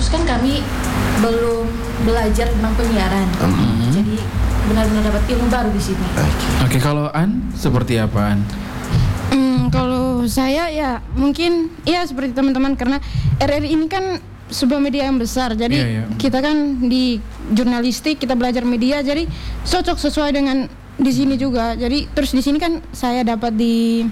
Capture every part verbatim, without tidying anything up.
kan kami belum belajar tentang penyiaran, mm-hmm. jadi benar-benar dapat ilmu baru di sini. Oke, okay. okay, kalau An seperti apa An? Hmm, kalau saya ya mungkin ya seperti teman-teman, karena R R I ini kan sebuah media yang besar, jadi yeah, yeah. kita kan di jurnalistik, kita belajar media, jadi cocok sesuai dengan di sini juga. Jadi terus di sini kan saya dapat di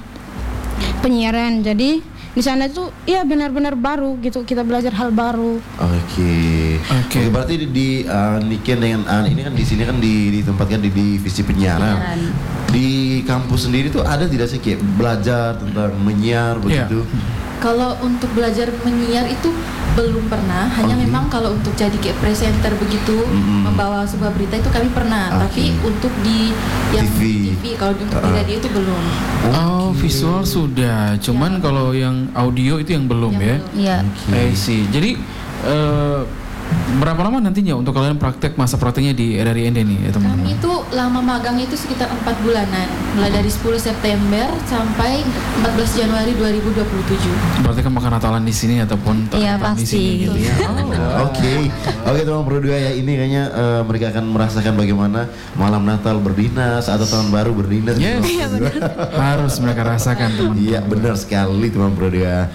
penyiaran, jadi di sana itu ya benar-benar baru gitu, kita belajar hal baru. Oke, okay. oke. Okay. Okay, berarti di, di uh, Niken dengan An ini kan di sini kan di, ditempatkan di divisi penyiaran. penyiaran. Di kampus sendiri tuh ada tidak sih kayak belajar tentang menyiar begitu? Yeah. Kalau untuk belajar menyiar itu belum pernah, hanya okay. memang kalau untuk jadi kayak presenter begitu, mm-hmm. membawa sebuah berita itu kami pernah, okay. tapi untuk di yang T V, T V kalau untuk uh. di radio itu belum. Oh, okay. Visual sudah, cuman ya. Kalau yang audio itu yang belum yang ya. Iya. Okay. I see. Jadi uh, berapa lama nantinya untuk kalian praktek, masa prakteknya di R R I Ende nih ya teman-teman? Kami itu lama magangnya itu sekitar empat bulanan, mulai dari sepuluh September sampai empat belas Januari dua ribu dua puluh tujuh. Berarti kan makan Natalan di sini ataupun iya, pasti. Di sini gitu ya. Oke, oke teman berdua ya, ini kayaknya uh, mereka akan merasakan bagaimana malam Natal berdinas atau tahun baru berdinas. Yes. Iya, harus mereka rasakan teman. Iya benar sekali teman berdua.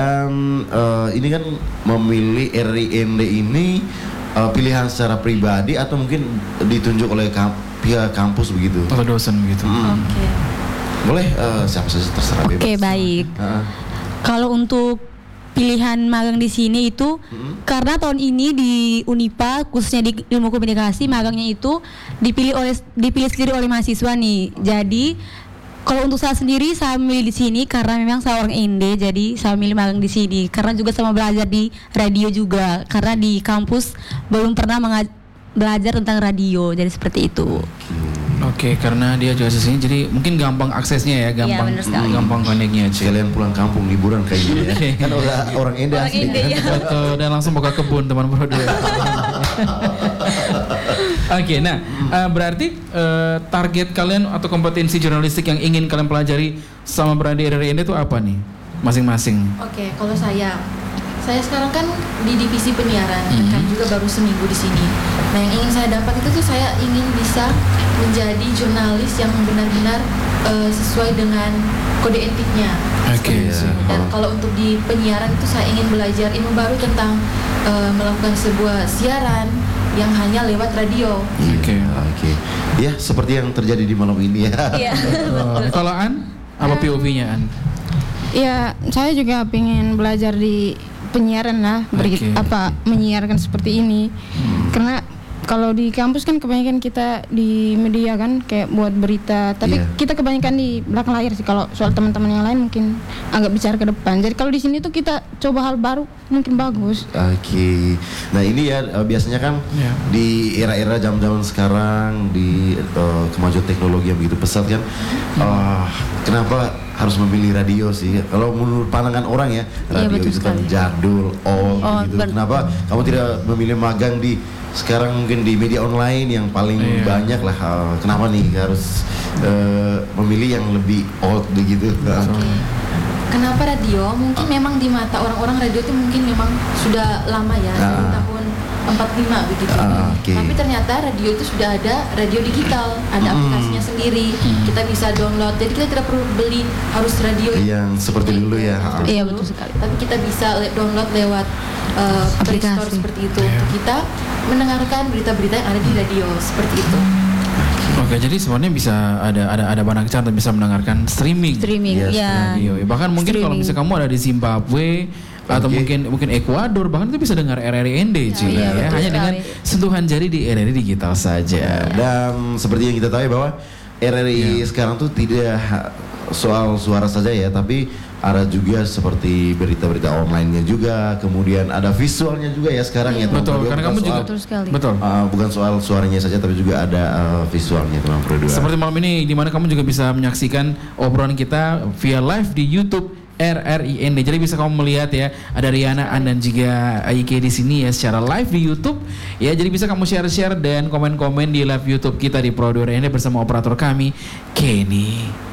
Dan uh, ini kan memilih R R I Ende ini Ini uh, pilihan secara pribadi atau mungkin ditunjuk oleh kamp- pihak kampus begitu? Atau dosen begitu? Hmm. Oke. Okay. Boleh uh, siapa saja terserah bebas. Oke okay, baik. Uh-huh. Kalau untuk pilihan magang di sini itu hmm. karena tahun ini di Unipa khususnya di ilmu komunikasi magangnya itu dipilih oleh dipilih sendiri oleh mahasiswa nih. Jadi kalau untuk saya sendiri, saya milih di sini karena memang saya orang Ende, jadi saya milih magang di sini. Karena juga sama belajar di radio juga, karena di kampus belum pernah mengaj- belajar tentang radio, jadi seperti itu. Oke, okay, karena dia juga sini, jadi mungkin gampang aksesnya ya, gampang, ya, gampang koneknya. Sekalian pulang kampung liburan kayaknya ya. Kan orang orang Ende orang asli. Ende, ya. Betul, dan langsung buka kebun teman berdua. Oke, okay, nah uh, berarti uh, target kalian atau kompetensi jurnalistik yang ingin kalian pelajari sama berada di R R I Ende itu apa nih, masing-masing? Oke, okay, kalau saya, saya sekarang kan di divisi penyiaran, mm-hmm. kan juga baru seminggu di sini. Nah, yang ingin saya dapat itu tuh saya ingin bisa menjadi jurnalis yang benar-benar uh, sesuai dengan kode etiknya. Oke. Okay, ya. Dan kalau untuk di penyiaran itu saya ingin belajar ilmu baru tentang uh, melakukan sebuah siaran yang hanya lewat radio. Oke, okay. oke. Okay. Ya, seperti yang terjadi di malam ini ya. Iya. Oh, kalau An, apa P O V-nya An? Ya, saya juga pengen belajar di penyiaran lah, beri, okay. apa menyiarkan seperti ini. Hmm. Karena kalau di kampus kan kebanyakan kita di media kan kayak buat berita, tapi yeah. kita kebanyakan di belakang layar sih. Kalau soal teman-teman yang lain mungkin agak bicara ke depan. Jadi kalau di sini tuh kita coba hal baru mungkin bagus. Oke. Okay. Nah ini ya biasanya kan yeah. di era-era zaman-zaman sekarang di uh, kemajuan teknologi yang begitu pesat kan, uh, kenapa harus memilih radio sih? Kalau menurut pandangan orang ya, radio yeah, itu kan jadul, old oh, gitu. Ber- kenapa kamu tidak memilih magang di sekarang mungkin di media online yang paling iya. banyak lah, uh, kenapa nih harus uh, memilih yang lebih old begitu? Okay. Kenapa radio? Mungkin uh. memang di mata orang-orang radio itu mungkin memang sudah lama ya, uh. dari tahun empat puluh lima begitu. Uh, okay. Tapi ternyata radio itu sudah ada radio digital, ada mm. aplikasinya sendiri. Mm. Kita bisa download. Jadi kita tidak perlu beli harus radio yang seperti dulu ya. Iya betul sekali. Tapi kita bisa le- download lewat uh, Play Store seperti itu. Yeah. Untuk kita mendengarkan berita-berita yang ada di radio seperti itu. Oke, jadi sebenarnya bisa ada ada ada banyak cara bisa mendengarkan streaming. Streaming, yes, ya. Radio. Bahkan mungkin streaming. Kalau misalnya kamu ada di Zimbabwe atau okay. mungkin mungkin Ekuador, bahkan itu bisa dengar R R I Ende ya, juga iya, ya, hanya dengan sentuhan jari di R R I digital saja. Dan seperti yang kita tahu bahwa R R I yeah. sekarang tuh tidak soal suara saja ya, tapi ada juga seperti berita-berita online-nya juga, kemudian ada visualnya juga ya sekarang yeah. ya. Betul, karena kamu juga betul sekali. Betul. Uh, bukan soal suaranya saja, tapi juga ada uh, visualnya teman berdua. Seperti malam ini, di mana kamu juga bisa menyaksikan obrolan kita via live di YouTube R R I Ende. Jadi bisa kamu melihat ya, ada Riana, An dan juga Aike di sini ya secara live di YouTube. Ya, jadi bisa kamu share-share dan komen-komen di live YouTube kita di Pro dua R Ende bersama operator kami Kenny.